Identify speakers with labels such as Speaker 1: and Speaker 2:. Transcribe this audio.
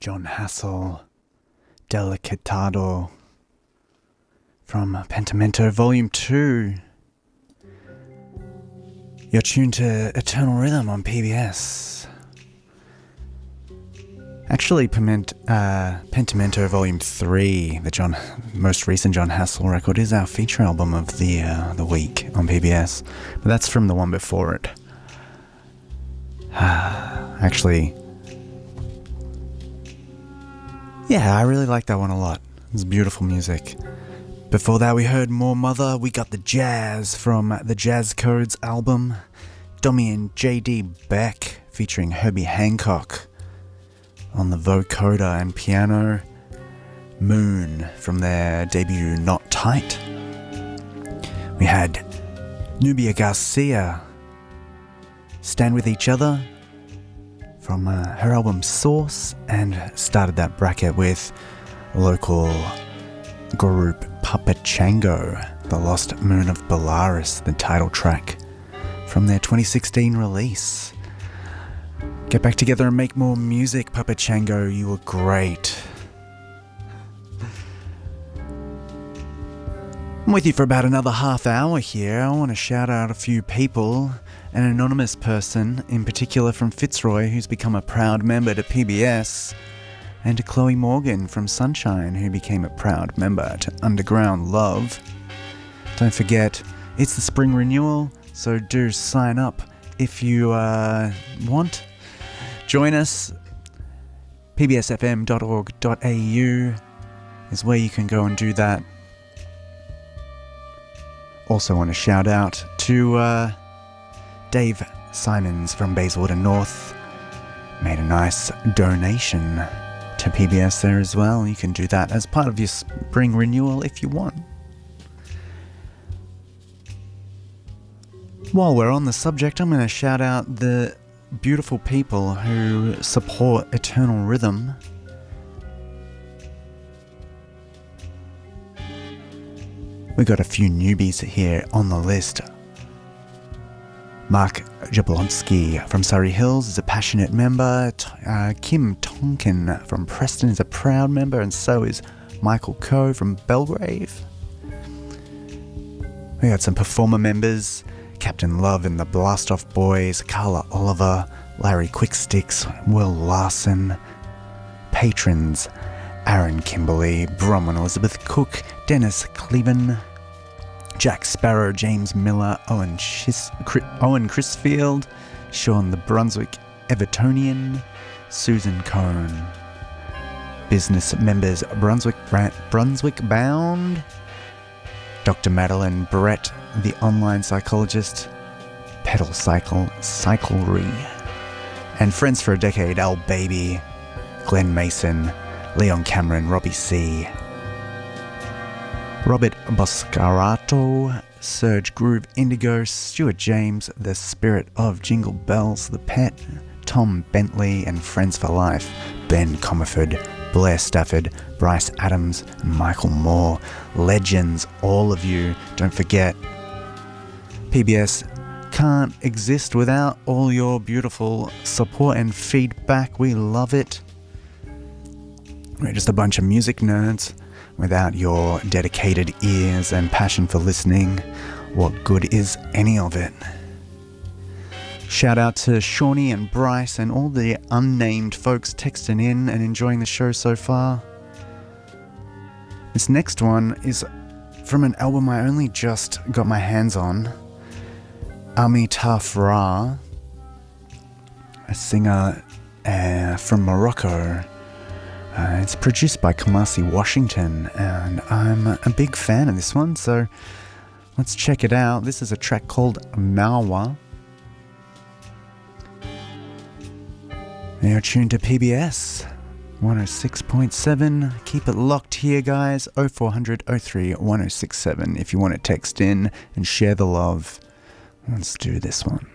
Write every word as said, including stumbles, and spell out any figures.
Speaker 1: Jon Hassell, Delicatado from Pentimento Volume two. You're tuned to Eternal Rhythm on P B S. Actually, Piment, uh, Pentimento Volume three, the John, most recent Jon Hassell record, is our feature album of the uh, the week on P B S. But that's from the one before it. Actually, yeah, I really like that one a lot. It's beautiful music. Before that, we heard More Mother. We got the Jazz from the Jazz Codes album. Domi and J D Beck featuring Herbie Hancock on the vocoder and piano. Moon from their debut Not Tight. We had Nubia Garcia, Stand With Each Other from uh, her album Source, and started that bracket with local group Papachango, The Lost Moon of Belarus, the title track from their twenty sixteen release. Get back together and make more music, Papachango, you were great. I'm with you for about another half hour here. I want to shout out a few people. An anonymous person, in particular from Fitzroy, who's become a proud member to P B S, and to Chloe Morgan from Sunshine, who became a proud member to Underground Love. Don't forget, it's the spring renewal, so do sign up if you uh, want. Join us. p b s f m dot org dot a u is where you can go and do that. Also want to shout out to uh, Dave Simons from Bayswater North. Made a nice donation to P B S there as well. You can do that as part of your spring renewal if you want. While we're on the subject, I'm going to shout out the beautiful people who support Eternal Rhythm. We got a few newbies here on the list. Mark Jablonski from Surrey Hills is a passionate member. Uh, Kim Tonkin from Preston is a proud member, and so is Michael Coe from Belgrave. We got some performer members: Captain Love and the Blastoff Boys, Carla Oliver, Larry Quicksticks, Will Larson. Patrons: Aaron Kimberley, Bronwyn Elizabeth Cook, Dennis Cleven, Jack Sparrow, James Miller, Owen, Chis- Owen Crisfield, Sean the Brunswick Evertonian, Susan Cohn. Business members: Brunswick Bra- Brunswick Bound, Doctor Madeline Brett, the online psychologist, Pedal Cycle Cyclery, and Friends for a Decade: Al Baby, Glenn Mason, Leon Cameron, Robbie C, Robert Boscarato, Serge Groove Indigo, Stuart James, The Spirit of Jingle Bells, The Pet, Tom Bentley, and Friends for Life: Ben Comerford, Blair Stafford, Bryce Adams, and Michael Moore. Legends, all of you. Don't forget, P B S can't exist without all your beautiful support and feedback. We love it. We're just a bunch of music nerds. Without your dedicated ears and passion for listening, what good is any of it? Shout out to Shawnee and Bryce and all the unnamed folks texting in and enjoying the show so far. This next one is from an album I only just got my hands on. Amitabh Ra, a singer uh, from Morocco. Uh, it's produced by Kamasi Washington, and I'm a big fan of this one, so let's check it out. This is a track called Mawa. You're tuned to P B S one oh six point seven. Keep it locked here, guys. oh four hundred oh three one oh six seven if you want to text in and share the love. Let's do this one.